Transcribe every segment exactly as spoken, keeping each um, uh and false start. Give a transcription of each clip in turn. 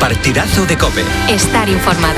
partidazo de COPE. Estar informado.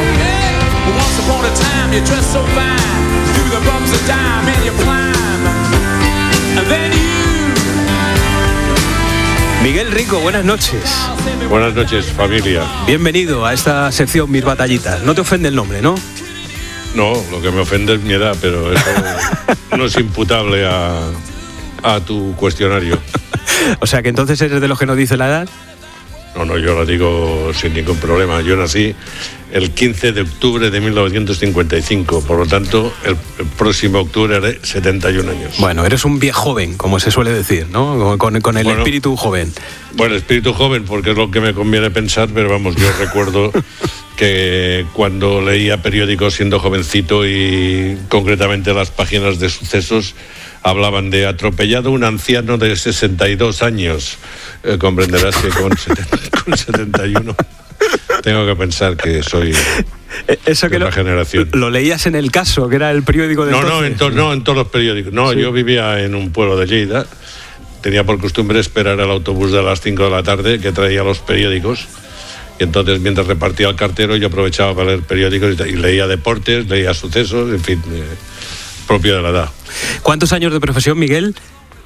Miguel Rico, buenas noches. Buenas noches, familia. Bienvenido a esta sección Mis Batallitas. No te ofende el nombre, ¿no? No, lo que me ofende es mi edad, pero eso no es imputable a, a tu cuestionario. O sea que entonces eres de los que no dice la edad. No, no, yo lo digo sin ningún problema. Yo nací el quince de octubre de mil novecientos cincuenta y cinco, por lo tanto, el, el próximo octubre haré setenta y un años. Bueno, eres un viejo joven, como se suele decir, ¿no? Con, con el bueno, espíritu joven. Bueno, espíritu joven, porque es lo que me conviene pensar, pero vamos, yo recuerdo que cuando leía periódicos siendo jovencito y concretamente las páginas de sucesos, hablaban de atropellado un anciano de sesenta y dos años. Eh, comprenderás que con, setenta, con setenta y uno tengo que pensar que soy Eso que de otra lo, generación. Lo leías en El Caso, que era el periódico de no, entonces. No, en to, no, en todos los periódicos. No, sí. Yo vivía en un pueblo de Lleida. Tenía por costumbre esperar el autobús de las cinco de la tarde que traía los periódicos. Y entonces, mientras repartía el cartero, yo aprovechaba para leer periódicos y, y leía deportes, leía sucesos, en fin, eh, propio de la edad. ¿Cuántos años de profesión, Miguel?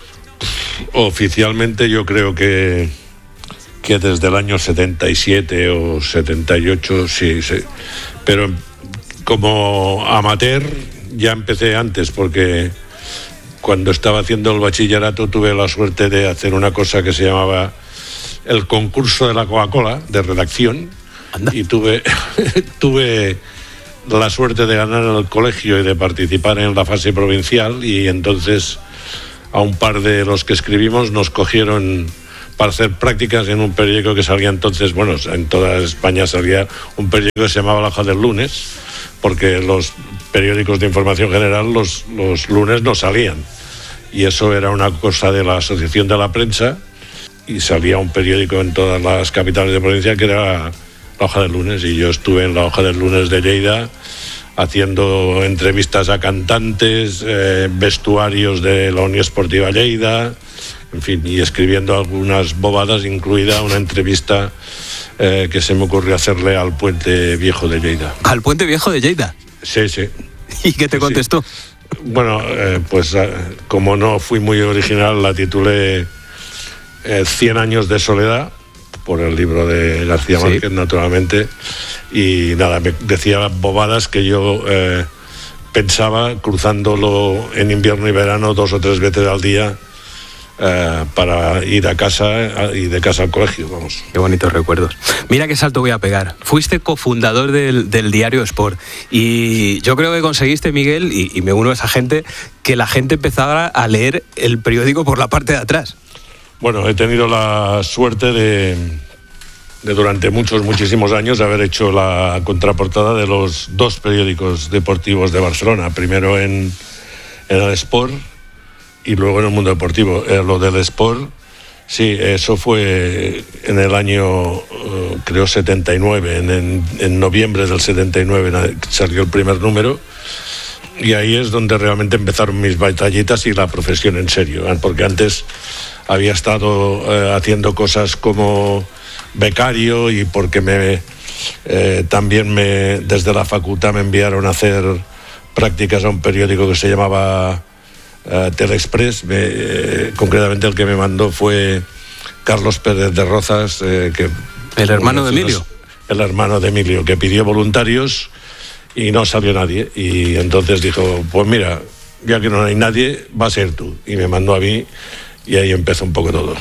Oficialmente yo creo que, que desde el año setenta y siete o setenta y ocho, sí, sí. Pero como amateur ya empecé antes, porque cuando estaba haciendo el bachillerato tuve la suerte de hacer una cosa que se llamaba el concurso de la Coca-Cola, de redacción. Anda. Y tuve, tuve la suerte de ganar en el colegio y de participar en la fase provincial, y entonces a un par de los que escribimos nos cogieron para hacer prácticas en un periódico que salía entonces, bueno, en toda España salía un periódico que se llamaba La Hoja del Lunes, porque los periódicos de información general los, los lunes no salían, y eso era una cosa de la Asociación de la Prensa, y salía un periódico en todas las capitales de provincia que era La Hoja del Lunes, y yo estuve en La Hoja del Lunes de Lleida haciendo entrevistas a cantantes, eh, vestuarios de la Unión Esportiva Lleida, en fin, y escribiendo algunas bobadas, incluida una entrevista eh, que se me ocurrió hacerle al Puente Viejo de Lleida. ¿Al Puente Viejo de Lleida? Sí, sí. ¿Y qué te contestó? Sí. Bueno, eh, pues eh, como no fui muy original, la titulé eh, Cien años de soledad, por el libro de García Márquez, sí, naturalmente, y nada, me decía bobadas que yo eh, pensaba cruzándolo en invierno y verano dos o tres veces al día eh, para ir a casa y de casa al colegio, vamos. Qué bonitos recuerdos. Mira qué salto voy a pegar. Fuiste cofundador del, del diario Sport, y yo creo que conseguiste, Miguel, y, y me uno a esa gente, que la gente empezara a leer el periódico por la parte de atrás. Bueno, he tenido la suerte de, de durante muchos, muchísimos años haber hecho la contraportada de los dos periódicos deportivos de Barcelona, primero en, en el Sport y luego en el Mundo Deportivo. Eh, lo del Sport, sí, eso fue en el año, uh, creo, setenta y nueve, en, en, en noviembre del setenta y nueve salió el primer número. Y ahí es donde realmente empezaron mis batallitas y la profesión en serio, porque antes había estado eh, haciendo cosas como becario, y porque me eh, también me desde la facultad me enviaron a hacer prácticas a un periódico que se llamaba eh, Telexpress. Me, eh, concretamente el que me mandó fue Carlos Pérez de Rozas, eh, que el hermano de Emilio. El hermano de Emilio, que pidió voluntarios y no salió nadie, y entonces dijo, pues mira, ya que no hay nadie, va a ser tú, y me mandó a mí, y ahí empezó un poco todo.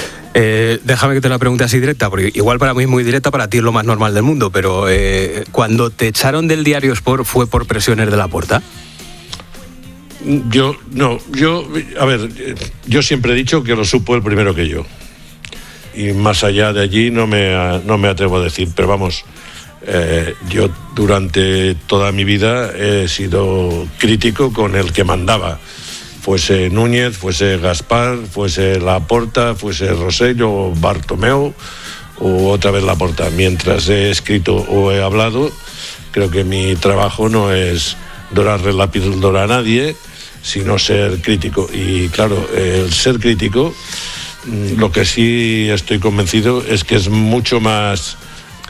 Eh, déjame que te la pregunte así directa, porque igual para mí es muy directa, para ti es lo más normal del mundo, pero eh, cuando te echaron del diario Sport, ¿fue por presiones de Laporta? Yo, no, yo, a ver, yo siempre he dicho que lo supo el primero que yo, y más allá de allí no me, no me atrevo a decir, pero vamos, Eh, yo durante toda mi vida he sido crítico con el que mandaba, fuese Núñez, fuese Gaspar, fuese Laporta, fuese Rosselló o Bartomeu o otra vez Laporta. Mientras he escrito o he hablado, creo que mi trabajo no es dorarle la píldora a nadie, sino ser crítico. Y claro, el ser crítico, lo que sí estoy convencido es que es mucho más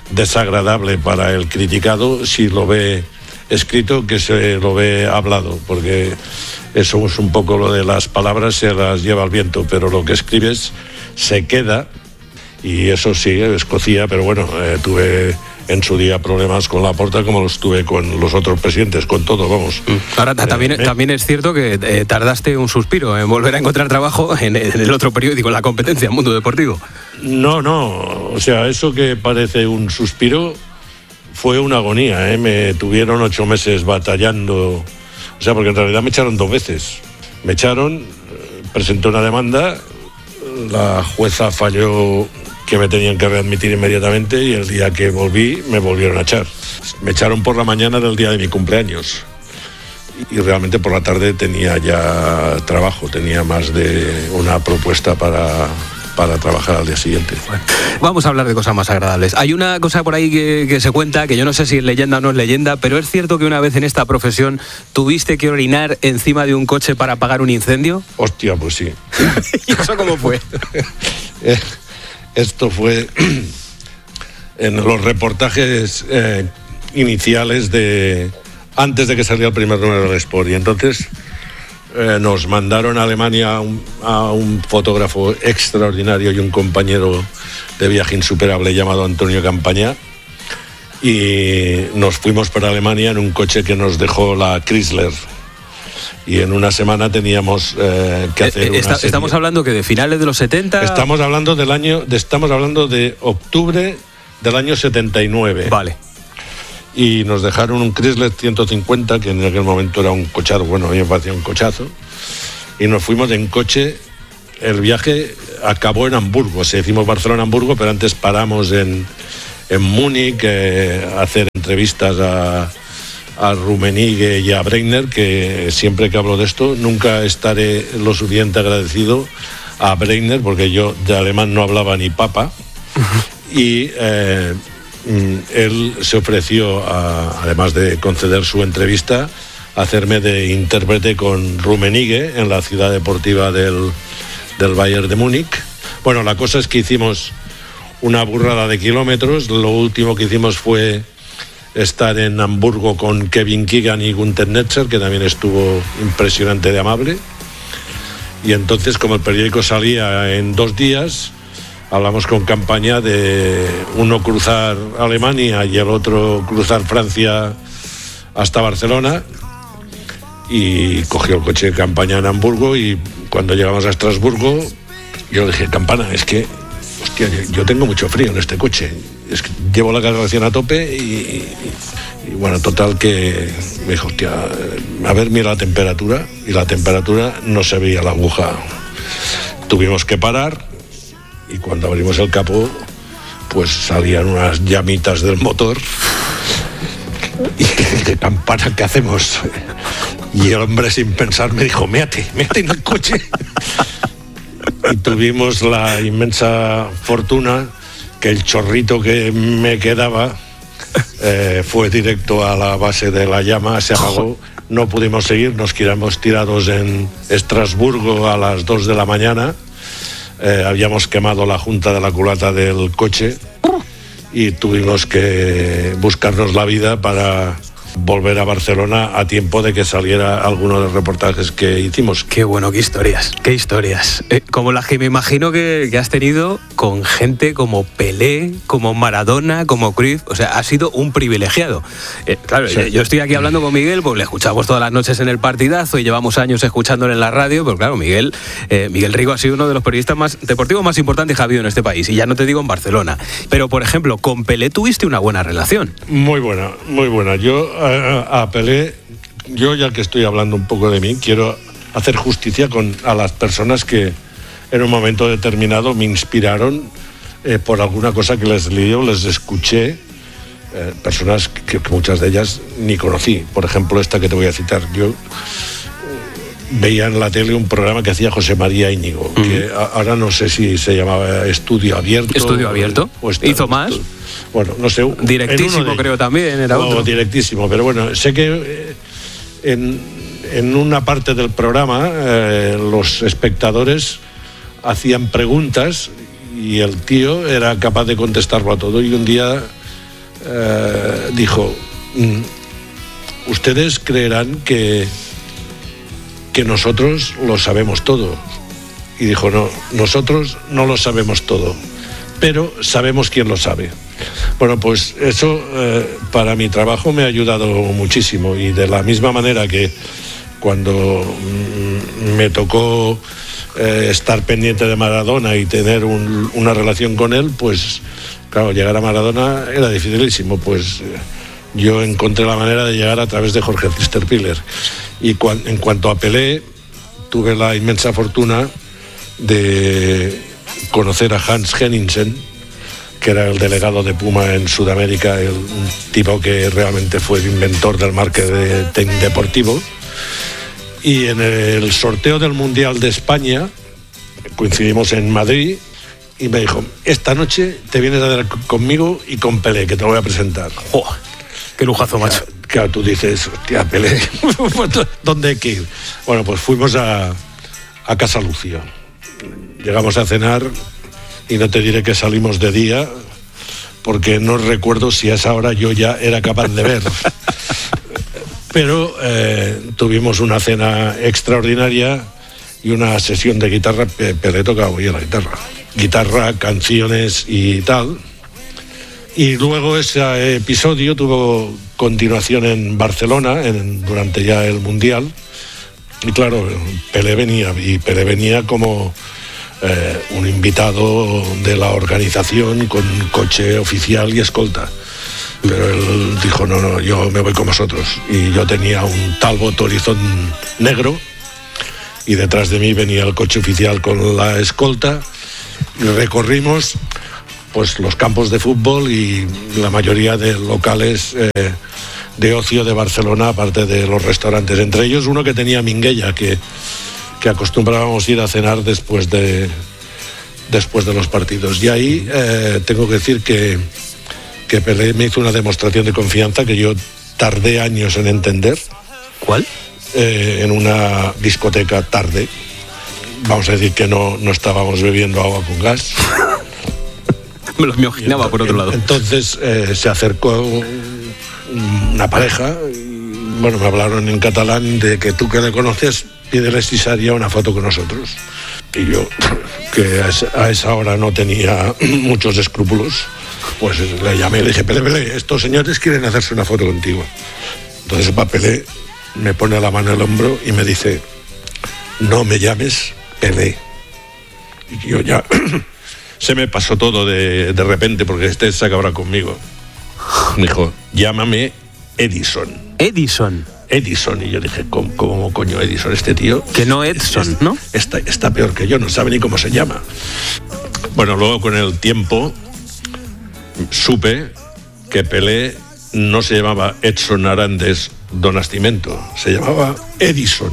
desagradable para el criticado si lo ve escrito que se lo ve hablado, porque eso es un poco lo de las palabras, se las lleva el viento, pero lo que escribes se queda, y eso sí, escocía, pero bueno, eh, tuve en su día problemas con Laporta como los tuve con los otros presidentes, con todo, vamos. Ahora también, eh, también es cierto que eh, tardaste un suspiro en volver a encontrar trabajo en, en el otro periódico, en La Competencia, Mundo Deportivo. No, no, o sea, eso que parece un suspiro fue una agonía, ¿eh? Me tuvieron ocho meses batallando, o sea, porque en realidad me echaron dos veces. Me echaron, presenté una demanda, la jueza falló que me tenían que readmitir inmediatamente, y el día que volví me volvieron a echar. Me echaron por la mañana del día de mi cumpleaños, y realmente por la tarde tenía ya trabajo, tenía más de una propuesta para, para trabajar al día siguiente. Bueno, vamos a hablar de cosas más agradables. Hay una cosa por ahí que, que se cuenta, que yo no sé si es leyenda o no es leyenda, pero es cierto que una vez en esta profesión tuviste que orinar encima de un coche para apagar un incendio. Hostia, pues sí. ¿Y eso cómo fue? eh, Esto fue en los reportajes eh, iniciales de antes de que saliera el primer número del Sport, y entonces eh, nos mandaron a Alemania a un, a un fotógrafo extraordinario y un compañero de viaje insuperable llamado Antonio Campaña, y nos fuimos para Alemania en un coche que nos dejó la Chrysler. Y en una semana teníamos eh, que hacer una Está, serie. Estamos hablando que de finales de los setenta... Estamos hablando del año, de, estamos hablando de octubre del año setenta y nueve. Vale. Y nos dejaron un Chrysler ciento cincuenta, que en aquel momento era un cochazo, bueno, a mí me parecía un cochazo. Y nos fuimos en coche. El viaje acabó en Hamburgo, o sea, hicimos Barcelona-Hamburgo, pero antes paramos en, en Múnich eh, a hacer entrevistas a... a Rummenigge y a Breitner, que siempre que hablo de esto nunca estaré lo suficiente agradecido a Breitner, porque yo de alemán no hablaba ni papa. Uh-huh. Y eh, él se ofreció, a, además de conceder su entrevista, a hacerme de intérprete con Rummenigge en la ciudad deportiva del, del Bayern de Múnich. Bueno, la cosa es que hicimos una burrada de kilómetros. Lo último que hicimos fue estar en Hamburgo con Kevin Keegan y Günther Netzer, que también estuvo impresionante de amable. Y entonces, como el periódico salía en dos días, hablamos con Campaña de uno cruzar Alemania y el otro cruzar Francia hasta Barcelona, y cogió el coche de Campaña en Hamburgo, y cuando llegamos a Estrasburgo yo le dije: Campana, es que hostia, yo tengo mucho frío en este coche, es que llevo la calefacción a tope, y, y, y bueno, total que me dijo: hostia, a ver, mira la temperatura, y la temperatura no se veía la aguja. Tuvimos que parar, y cuando abrimos el capó pues salían unas llamitas del motor, y dije: Campana, ¿qué hacemos? Y el hombre, sin pensar, me dijo: méate, méate en el coche. Y tuvimos la inmensa fortuna que el chorrito que me quedaba eh, fue directo a la base de la llama, se apagó, no pudimos seguir, nos quedamos tirados en Estrasburgo a las dos de la mañana, eh, habíamos quemado la junta de la culata del coche y tuvimos que buscarnos la vida para volver a Barcelona a tiempo de que saliera alguno de los reportajes que hicimos. Qué bueno, qué historias, qué historias. Eh, como las que me imagino que, que has tenido con gente como Pelé, como Maradona, como Cruyff. O sea, has sido un privilegiado. Eh, claro, sí. Yo estoy aquí hablando con Miguel, pues le escuchamos todas las noches en el Partidazo y llevamos años escuchándole en la radio, pero claro, Miguel, eh, Miguel Rigo ha sido uno de los periodistas más deportivos más importantes que ha habido en este país, y ya no te digo en Barcelona. Pero, por ejemplo, con Pelé tuviste una buena relación. Muy buena, muy buena. Yo a, a Pelé, yo ya que estoy hablando un poco de mí, quiero hacer justicia con a las personas que en un momento determinado me inspiraron eh, por alguna cosa que les leí o les escuché, eh, personas que, que muchas de ellas ni conocí. Por ejemplo, esta que te voy a citar. Yo eh, veía en la tele un programa que hacía José María Íñigo, uh-huh. que a, ahora no sé si se llamaba Estudio Abierto. ¿Estudio Abierto? O, o ¿Hizo más? Bueno, no sé. Directísimo, creo también, era no, otro. Directísimo, pero bueno, sé que eh, en, en una parte del programa eh, los espectadores hacían preguntas y el tío era capaz de contestarlo a todo, y un día eh, dijo, ustedes creerán que, que nosotros lo sabemos todo. Y dijo, no, nosotros no lo sabemos todo, pero sabemos quién lo sabe. Bueno, pues eso eh, para mi trabajo me ha ayudado muchísimo, y de la misma manera que cuando mm, me tocó eh, estar pendiente de Maradona y tener un, una relación con él, pues claro, llegar a Maradona era dificilísimo, pues eh, yo encontré la manera de llegar a través de Jorge Zisterpiller. Y cuan, en cuanto a Pelé, tuve la inmensa fortuna de conocer a Hans Henningsen, que era el delegado de Puma en Sudamérica, el, un tipo que realmente fue el inventor del marketing deportivo. Y en el sorteo del Mundial de España coincidimos en Madrid y me dijo, esta noche te vienes a ver conmigo y con Pelé, que te lo voy a presentar. ¡Oh! ¡Qué lujazo, macho! Claro, claro, tú dices, hostia, Pelé, ¿dónde hay que ir? Bueno, pues fuimos a, a Casa Lucio. Llegamos a cenar y no te diré que salimos de día, porque no recuerdo si a esa hora yo ya era capaz de ver. Pero eh, tuvimos una cena extraordinaria y una sesión de guitarra. Pelé tocaba muy bien la guitarra. Guitarra, canciones y tal. Y luego ese episodio tuvo continuación en Barcelona, en, durante ya el Mundial. Y claro, Pelé venía, y Pelé venía como eh, un invitado de la organización con coche oficial y escolta. Pero él dijo, no, no, yo me voy con vosotros. Y yo tenía un Talbot Horizon negro y detrás de mí venía el coche oficial con la escolta. Y recorrimos pues los campos de fútbol y la mayoría de locales eh, de ocio de Barcelona, aparte de los restaurantes, entre ellos uno que tenía Minguella, que, que acostumbrábamos ir a cenar después de, después de los partidos. Y ahí eh, tengo que decir que, que Pelé me hizo una demostración de confianza que yo tardé años en entender. ¿Cuál? Eh, en una discoteca tarde. Vamos a decir que no, no estábamos bebiendo agua con gas. Me lo imaginaba por otro lado. Entonces eh, se acercó una pareja y, bueno, me hablaron en catalán de que tú que le conoces, pídele si se haría una foto con nosotros. Y yo, que a esa, a esa hora no tenía muchos escrúpulos, pues le llamé y le dije, Pelé, Pelé, estos señores quieren hacerse una foto contigo. Entonces Pelé me pone la mano en el hombro y me dice, no me llames Pelé. Y yo ya... se me pasó todo de, de repente, porque este se acabará conmigo. Me dijo, llámame Edison. Edison. Edison. Y yo dije, ¿cómo, cómo coño Edison? Este tío... Que no Edson, es, ¿no? Está, está peor que yo, no sabe ni cómo se llama. Bueno, luego con el tiempo supe que Pelé no se llamaba Edson Arandes do Nascimento, se llamaba Edison.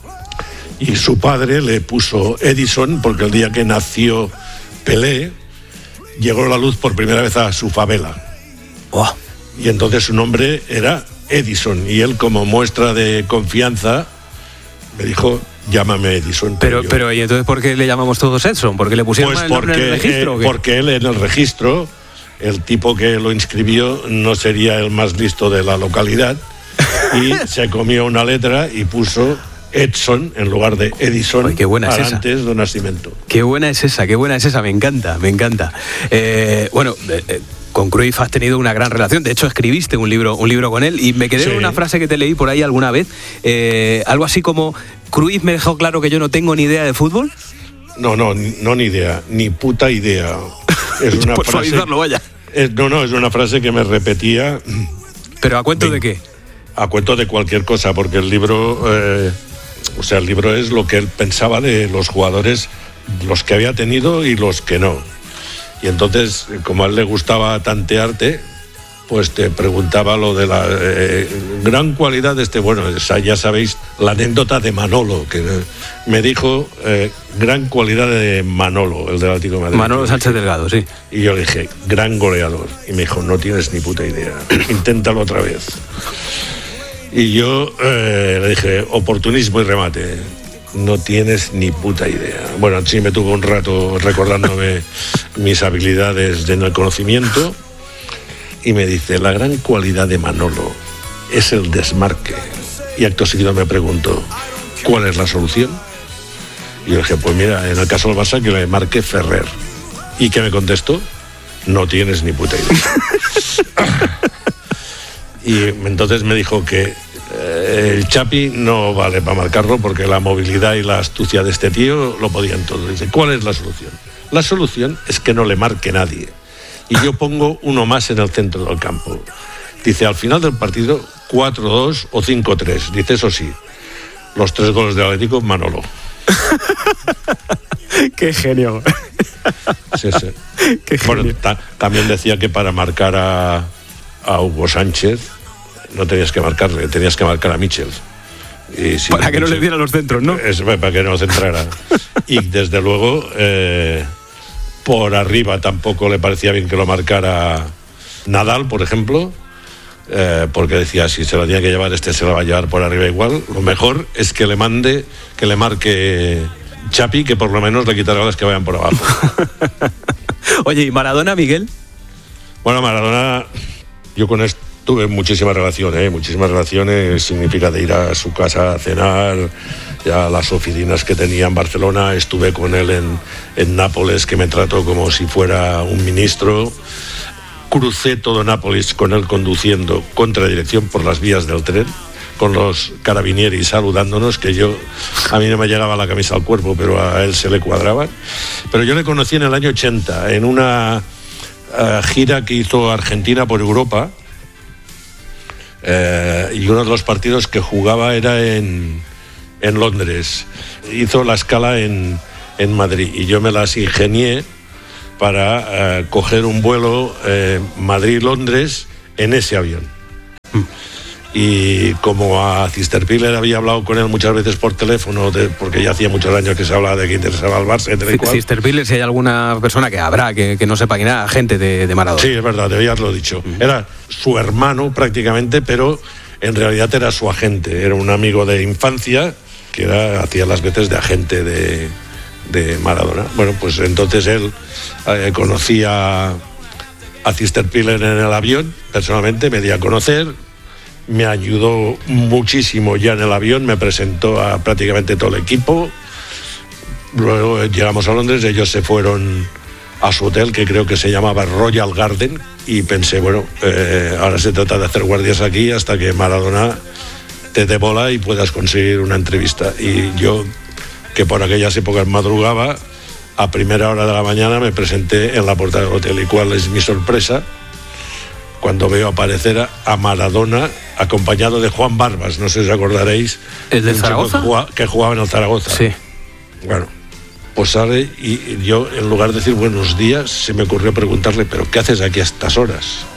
Y su padre le puso Edison porque el día que nació Pelé llegó la luz por primera vez a su favela. Oh. Y entonces su nombre era Edison, y él, como muestra de confianza, me dijo, llámame Edison. Pero, yo, pero ¿y entonces por qué le llamamos todos Edson? ¿Porque le pusieron pues el nombre porque, en el registro? eh, ¿o qué? porque él en el registro, el tipo que lo inscribió no sería el más listo de la localidad y se comió una letra y puso Edson en lugar de Edison. Ay, qué buena es esa. Antes de Nascimento. Qué buena es esa, qué buena es esa, me encanta, me encanta. Eh, bueno, eh, eh, con Cruyff has tenido una gran relación, de hecho escribiste un libro, un libro con él, y me quedé sí. en una frase que te leí por ahí alguna vez, eh, algo así como, Cruyff me dejó claro que yo no tengo ni idea de fútbol. No, no, no ni idea, ni puta idea. Es una por frase, suavizarlo, vaya. Es, no, no, es una frase que me repetía. ¿Pero a cuento de qué? A cuento de cualquier cosa, porque el libro... Eh, O sea, el libro es lo que él pensaba de los jugadores, los que había tenido y los que no. Y entonces, como a él le gustaba tantearte, pues te preguntaba lo de la eh, gran cualidad de este, bueno, esa, ya sabéis, la anécdota de Manolo, que me dijo, eh, gran cualidad de Manolo, el del Atlético de Madrid. Manolo Sánchez Delgado, sí. Y yo le dije, gran goleador. Y me dijo, no tienes ni puta idea, inténtalo otra vez. Y yo eh, le dije, oportunismo y remate. No tienes ni puta idea. Bueno, sí me tuvo un rato recordándome mis habilidades en el conocimiento. y me dice, la gran cualidad de Manolo es el desmarque. Y acto seguido me pregunto, ¿cuál es la solución? Y yo le dije, pues mira, en el caso del Barça que le marque Ferrer. ¿Y qué me contestó? No tienes ni puta idea. Y entonces me dijo que eh, el Chapi no vale para marcarlo porque la movilidad y la astucia de este tío lo podían todo. Dice, ¿cuál es la solución? La solución es que no le marque nadie. Y yo pongo uno más en el centro del campo. Dice, al final del partido, cuatro dos o cinco tres. Dice, eso sí, los tres goles del Atlético, Manolo. ¡Qué genio! Sí, sí. Qué genio. Bueno, ta- también decía que para marcar a, a Hugo Sánchez no tenías que marcarle, tenías que marcar a Michel. Y si para que Michel, no le diera los centros, ¿no? Es, para que no centrara. Y desde luego, eh, por arriba tampoco le parecía bien que lo marcara Nadal, por ejemplo. Eh, porque decía, si se la tiene que llevar, este se la va a llevar por arriba igual. Lo mejor es que le mande, que le marque Chapi, que por lo menos le quitará las que vayan por abajo. Oye, ¿y Maradona, Miguel? Bueno, Maradona, yo con esto tuve muchísimas relaciones, ¿eh? muchísimas relaciones, significa de ir a su casa a cenar, ya las oficinas que tenía en Barcelona, estuve con él en, en Nápoles, que me trató como si fuera un ministro. Crucé todo Nápoles con él conduciendo contradirección por las vías del tren, con los carabinieri saludándonos, que yo, a mí no me llegaba la camisa al cuerpo, pero a él se le cuadraban. Pero yo le conocí en el año ochenta, en una uh, gira que hizo Argentina por Europa, uh, y uno de los partidos que jugaba era en, en Londres. Hizo la escala en, en Madrid, y yo me las ingenié para uh, coger un vuelo eh, Madrid-Londres en ese avión. Mm. Y como a Cisterpiller había hablado con él muchas veces por teléfono, de, porque ya hacía muchos años que se hablaba de que interesaba al Barça, C- Cisterpiller, si hay alguna persona que habrá que, que no sepa quién era, gente de, de Maradona. Sí, es verdad, te habías lo dicho. Mm. Era su hermano prácticamente, pero en realidad era su agente. Era un amigo de infancia que era, hacía las veces de agente de, de Maradona. Bueno, pues entonces él eh, conocía a Cisterpiller en el avión, personalmente, me dio a conocer, me ayudó muchísimo ya en el avión, me presentó a prácticamente todo el equipo. Luego llegamos a Londres, ellos se fueron a su hotel, que creo que se llamaba Royal Garden, y pensé, bueno, eh, ahora se trata de hacer guardias aquí hasta que Maradona te dé bola y puedas conseguir una entrevista. Y yo, que por aquellas épocas madrugaba, a primera hora de la mañana me presenté en la puerta del hotel. ¿Y cuál es mi sorpresa? Cuando veo aparecer a Maradona acompañado de Juan Barbas, no sé si os acordaréis. ¿El de Zaragoza? Que jugaba, que jugaba en el Zaragoza. Sí. Bueno, pues sale y yo, en lugar de decir buenos días, se me ocurrió preguntarle, ¿pero qué haces aquí a estas horas?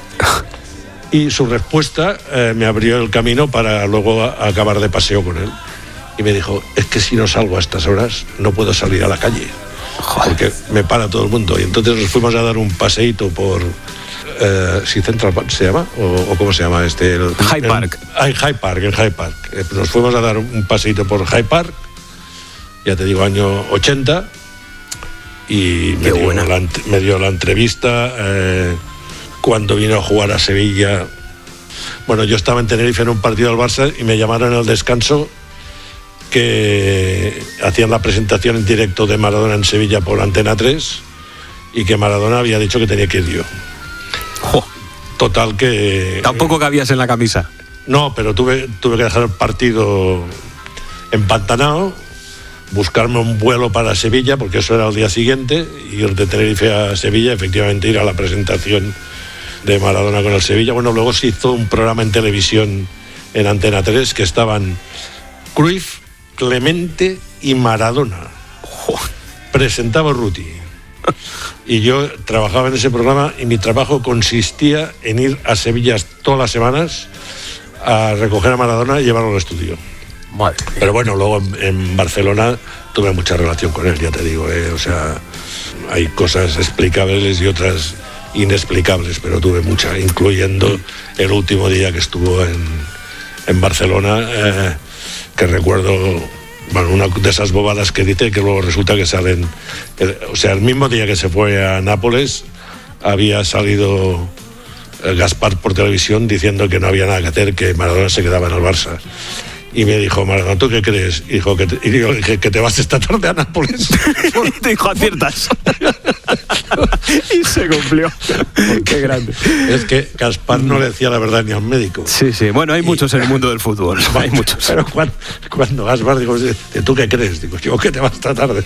Y su respuesta eh, me abrió el camino para luego a, a acabar de paseo con él. Y me dijo, es que si no salgo a estas horas, no puedo salir a la calle. Joder. Porque me para todo el mundo. Y entonces nos fuimos a dar un paseíto por... Eh, ¿si Central Park se llama? ¿O, o cómo se llama este? El, Hyde Park. En Hyde Park, en Hyde Park. Eh, nos fuimos a dar un paseíto por Hyde Park, ya te digo, año ochenta, y me dio, la, me dio la entrevista eh, cuando vino a jugar a Sevilla. Bueno, yo estaba en Tenerife en un partido del Barça y me llamaron al descanso, que hacían la presentación en directo de Maradona en Sevilla por Antena tres, y que Maradona había dicho que tenía que ir yo. Oh. Total que... Tampoco cabías en la camisa. No, pero tuve, tuve que dejar el partido empantanado, buscarme un vuelo para Sevilla, porque eso era el día siguiente, ir de Tenerife a Sevilla, efectivamente ir a la presentación de Maradona con el Sevilla. Bueno, luego se hizo un programa en televisión en Antena tres que estaban Cruyff, Clemente y Maradona. Oh. Presentaba Ruti. Y yo trabajaba en ese programa y mi trabajo consistía en ir a Sevilla todas las semanas a recoger a Maradona y llevarlo al estudio. Madre. Pero bueno, luego en, en Barcelona tuve mucha relación con él, ya te digo, ¿eh? O sea, hay cosas explicables y otras inexplicables, pero tuve mucha, incluyendo el último día que estuvo en, en Barcelona, eh, que recuerdo... Bueno, una de esas bobadas que dice, que luego resulta que salen... El, o sea, el mismo día que se fue a Nápoles, había salido eh, Gaspar por televisión diciendo que no había nada que hacer, que Maradona se quedaba en el Barça. Y me dijo, Maradona, ¿tú qué crees? Y, dijo, que te, y yo dije, que te vas esta tarde a Nápoles. Y te dijo, aciertas. Y se cumplió. Qué grande. Es que Gaspar no le decía la verdad ni a un médico. Sí, sí. Bueno, hay y, muchos en el mundo del fútbol. Hay muchos. Pero cuando, cuando Gaspar dijo, ¿tú qué crees? Digo, yo que te vas esta tarde.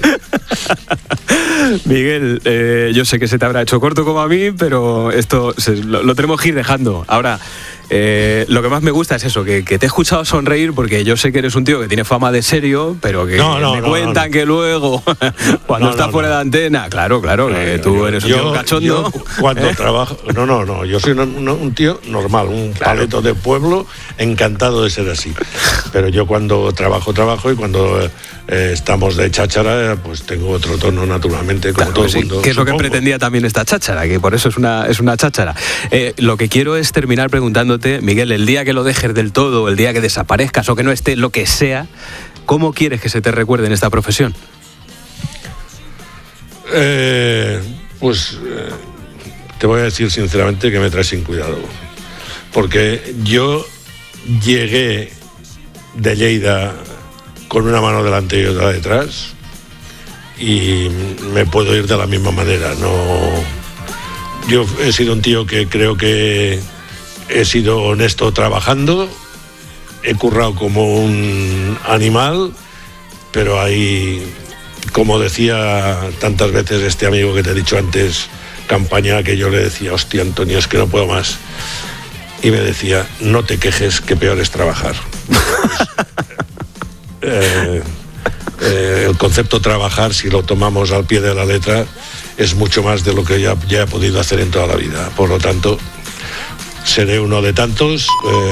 Miguel, eh, yo sé que se te habrá hecho corto como a mí, pero esto se, lo, lo tenemos que ir dejando. Ahora, eh, lo que más me gusta es eso, que, que te he escuchado sonreír, porque yo sé que eres un tío que tiene fama de serio, pero que no, no, me no, cuentan no, no. que luego, cuando no, estás no, fuera no. de antena, claro, claro, no, que tú yo, eres un yo, tío cachondo. Yo, cuando ¿Eh? trabajo, no, no, no, yo soy un, un tío normal, un claro. paleto de pueblo, encantado de ser así. Pero yo cuando trabajo, trabajo, y cuando eh, estamos de cháchara, pues tengo otro tono naturalmente, como claro, todo sí, el mundo. Que es supongo. lo que pretendía también esta cháchara, que por eso es una, es una cháchara. Eh, lo que quiero es terminar preguntándote, Miguel, el día que lo dejes del todo, el día que desaparezcas o que no esté, lo que sea, ¿cómo quieres que se te recuerde en esta profesión? Eh, pues eh, te voy a decir sinceramente que me traes sin cuidado, porque yo llegué de Lleida con una mano delante y otra detrás, y me puedo ir de la misma manera. No, yo he sido un tío que creo que he sido honesto trabajando, he currado como un animal, pero hay, como decía tantas veces este amigo que te he dicho antes, Campaña, que yo le decía, hostia, Antonio, es que no puedo más. Y me decía, no te quejes, que peor es trabajar. eh, eh, el concepto trabajar, si lo tomamos al pie de la letra, es mucho más de lo que ya, ya he podido hacer en toda la vida. Por lo tanto, seré uno de tantos. Eh,